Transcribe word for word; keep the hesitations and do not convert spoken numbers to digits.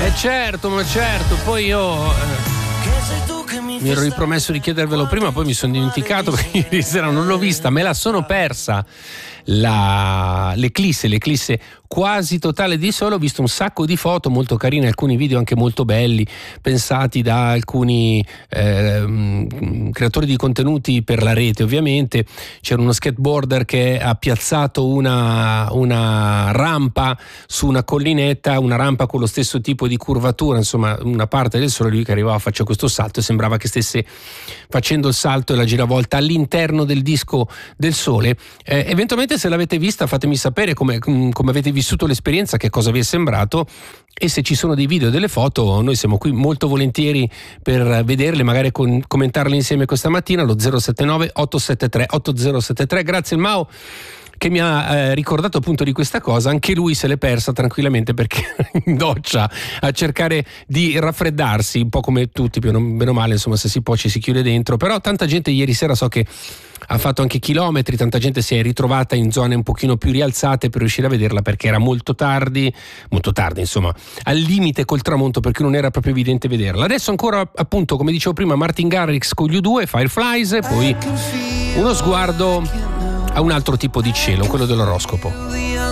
Eh certo, ma certo, poi io eh, mi ero ripromesso di chiedervelo prima, poi mi sono dimenticato perché ieri sera non l'ho vista, me la sono persa. La, l'eclisse, l'eclisse quasi totale di Sole. Ho visto un sacco di foto molto carine, alcuni video anche molto belli, pensati da alcuni eh, creatori di contenuti per la rete. Ovviamente c'era uno skateboarder che ha piazzato una, una rampa su una collinetta, una rampa con lo stesso tipo di curvatura, insomma una parte del Sole, lui che arrivava faceva questo salto e sembrava che stesse facendo il salto e la giravolta all'interno del disco del Sole. Eh, eventualmente, se l'avete vista, fatemi sapere come, come avete vissuto l'esperienza, che cosa vi è sembrato, e se ci sono dei video e delle foto noi siamo qui molto volentieri per vederle, magari con, commentarle insieme questa mattina allo zero sette nove otto sette tre otto zero sette tre. Grazie al Mao che mi ha eh, ricordato appunto di questa cosa. Anche lui se l'è persa tranquillamente perché in doccia a cercare di raffreddarsi, un po' come tutti, più o meno male, insomma, se si può ci si chiude dentro. Però tanta gente ieri sera so che ha fatto anche chilometri, tanta gente si è ritrovata in zone un pochino più rialzate per riuscire a vederla, perché era molto tardi, molto tardi insomma, al limite col tramonto, perché non era proprio evidente vederla. Adesso ancora appunto, come dicevo prima, Martin Garrix con gli U due, Fireflies, e poi uno sguardo a un altro tipo di cielo, quello dell'oroscopo.